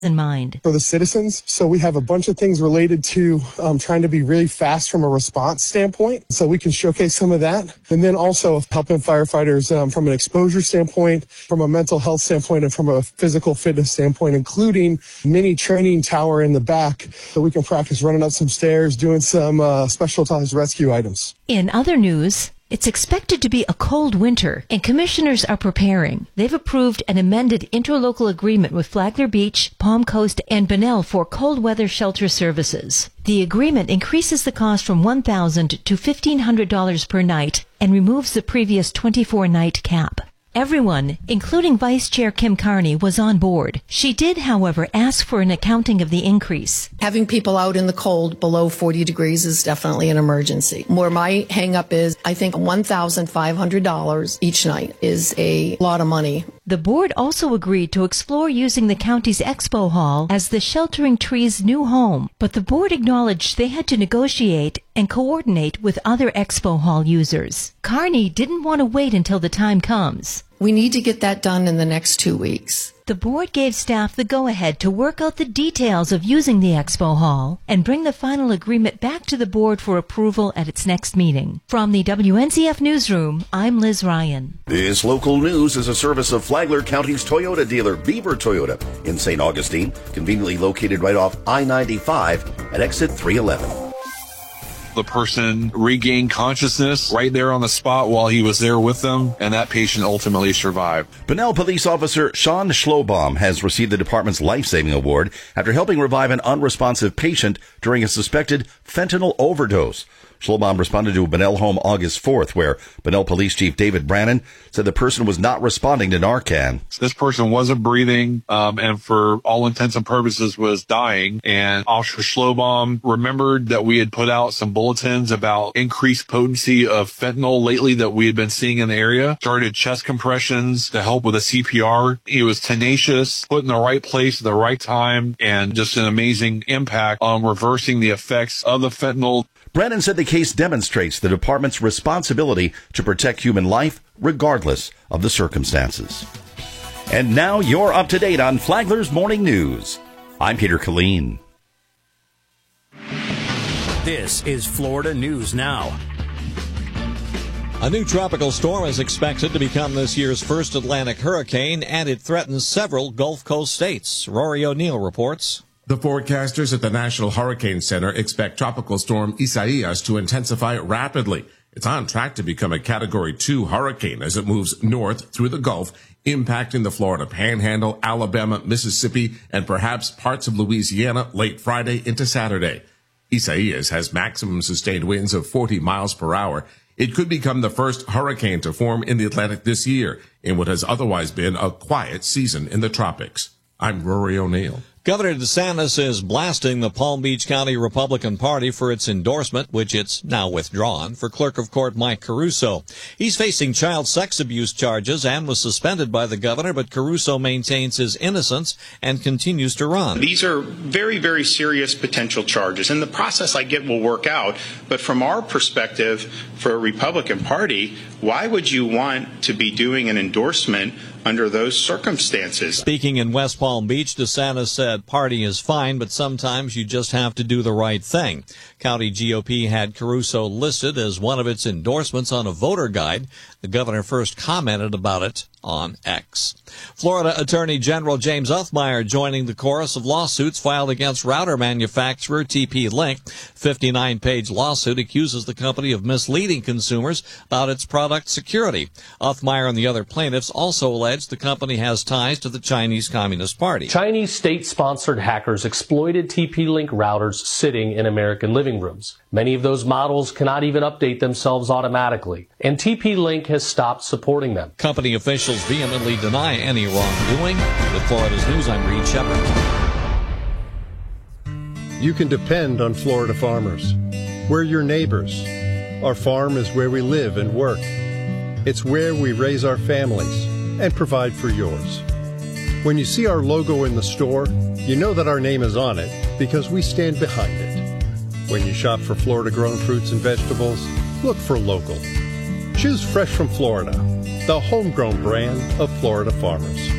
in mind. For the citizens, so we have a bunch of things related to trying to be really fast from a response standpoint, so we can showcase some of that. And then also helping firefighters from an exposure standpoint, from a mental health standpoint, and from a physical fitness standpoint, including mini training tower in the back so we can practice running up some stairs, doing some specialized rescue items. In other news, it's expected to be a cold winter, and commissioners are preparing. They've approved an amended interlocal agreement with Flagler Beach, Palm Coast, and Bunnell for cold weather shelter services. The agreement increases the cost from $1,000 to $1,500 per night and removes the previous 24-night cap. Everyone, including Vice Chair Kim Carney, was on board. She did, however, ask for an accounting of the increase. Having people out in the cold below 40 degrees is definitely an emergency. Where my hang-up is, I think $1,500 each night is a lot of money. The board also agreed to explore using the county's expo hall as the Sheltering Trees' new home, but the board acknowledged they had to negotiate and coordinate with other expo hall users. Carney didn't want to wait until the time comes. We need to get that done in the next 2 weeks. The board gave staff the go-ahead to work out the details of using the expo hall and bring the final agreement back to the board for approval at its next meeting. From the WNCF Newsroom, I'm Liz Ryan. This local news is a service of Flagler County's Toyota dealer, Beaver Toyota, in St. Augustine, conveniently located right off I-95 at exit 311. The person regained consciousness right there on the spot while he was there with them, and that patient ultimately survived. Bunnell Police Officer Sean Schlobaum has received the department's life-saving award after helping revive an unresponsive patient during a suspected fentanyl overdose. Schlobaum responded to a Bunnell home August 4th, where Bunnell Police Chief David Brannon said the person was not responding to Narcan. This person wasn't breathing, and for all intents and purposes was dying. And Officer Schlobaum remembered that we had put out some bulletins about increased potency of fentanyl lately that we had been seeing in the area. Started chest compressions to help with the CPR. He was tenacious, put in the right place at the right time, and just an amazing impact on reversing the effects of the fentanyl. Brannon said the case demonstrates the department's responsibility to protect human life regardless of the circumstances. And now you're up to date on Flagler's Morning News. I'm Peter Killeen. This is Florida News Now. A new tropical storm is expected to become this year's first Atlantic hurricane, and it threatens several Gulf Coast states. Rory O'Neill reports. The forecasters at the National Hurricane Center expect Tropical Storm Isaias to intensify rapidly. It's on track to become a Category 2 hurricane as it moves north through the Gulf, impacting the Florida Panhandle, Alabama, Mississippi, and perhaps parts of Louisiana late Friday into Saturday. Isaias has maximum sustained winds of 40 miles per hour. It could become the first hurricane to form in the Atlantic this year in what has otherwise been a quiet season in the tropics. I'm Rory O'Neill. Governor DeSantis is blasting the Palm Beach County Republican Party for its endorsement, which it's now withdrawn, for Clerk of Court Mike Caruso. He's facing child sex abuse charges and was suspended by the governor, but Caruso maintains his innocence and continues to run. These are very, very serious potential charges, and the process I get will work out. But from our perspective, for a Republican Party, why would you want to be doing an endorsement under those circumstances? Speaking in West Palm Beach, DeSantis said party is fine, but sometimes you just have to do the right thing. County GOP had Caruso listed as one of its endorsements on a voter guide. The governor first commented about it on X. Florida Attorney General James Othmeyer joining the chorus of lawsuits filed against router manufacturer TP-Link. 59-page lawsuit accuses the company of misleading consumers about its product security. Othmeyer and the other plaintiffs also allege the company has ties to the Chinese Communist Party. Chinese state-sponsored hackers exploited TP-Link routers sitting in American living rooms. Many of those models cannot even update themselves automatically, and TP-Link has stopped supporting them. Company officials vehemently deny any wrongdoing. With Florida's News, I'm Reed Shepard. You can depend on Florida farmers. We're your neighbors. Our farm is where we live and work. It's where we raise our families and provide for yours. When you see our logo in the store, you know that our name is on it because we stand behind it. When you shop for Florida-grown fruits and vegetables, look for local. Choose Fresh from Florida, the homegrown brand of Florida farmers.